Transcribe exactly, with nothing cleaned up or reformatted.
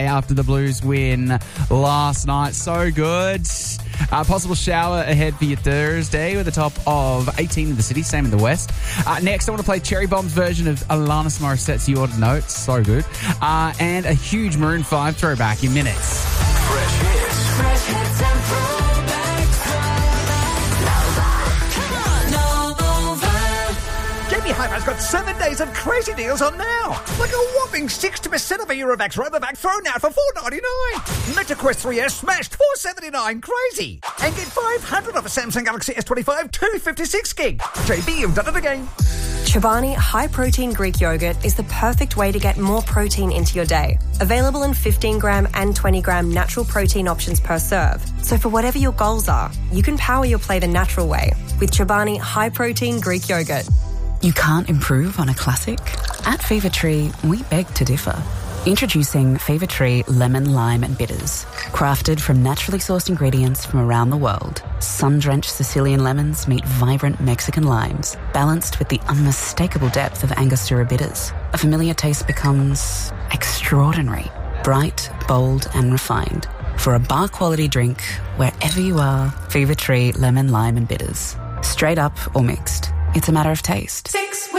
after the Blues win last night. So good. Uh, possible shower ahead for your Thursday with a top of eighteen in the city, same in the west. Uh, next, I want to play Cherry Bomb's version of Alanis Morissette's You Ought to Know. It's so good. Uh, and a huge Maroon five throwback in minutes. Fresh hits. Fresh hits and throwbacks. Jamie Hyper's got seven days of crazy deals on now. Like a whopping sixty percent of a Eurovax Robovac thrown out for four ninety-nine. MetaQuest three S smashed four seventy-nine. Crazy. And get five hundred off a Samsung Galaxy S twenty-five two fifty-six gig. J B, you've done it again. Chobani high-protein Greek yogurt is the perfect way to get more protein into your day. Available in fifteen gram and twenty gram natural protein options per serve. So for whatever your goals are, you can power your play the natural way with Chobani high-protein Greek yogurt. You can't improve on a classic? At Fever Tree, we beg to differ. Introducing Fever Tree Lemon, Lime and Bitters. Crafted from naturally sourced ingredients from around the world, sun-drenched Sicilian lemons meet vibrant Mexican limes, balanced with the unmistakable depth of Angostura bitters. A familiar taste becomes extraordinary, bright, bold and refined. For a bar-quality drink, wherever you are, Fever Tree Lemon, Lime and Bitters. Straight up or mixed, it's a matter of taste.